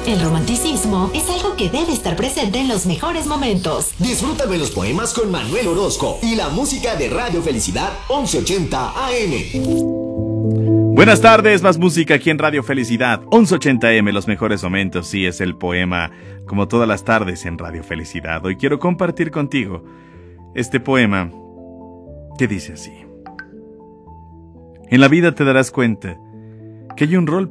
El romanticismo es algo que debe estar presente en los mejores momentos. Disfruta de los poemas con Manuel Orozco y la música de Radio Felicidad 1180 AM. Buenas tardes, más música aquí en Radio Felicidad 1180 AM, los mejores momentos. Sí, es el poema como todas las tardes en Radio Felicidad. Hoy quiero compartir contigo este poema que dice así. En la vida te darás cuenta que hay un rol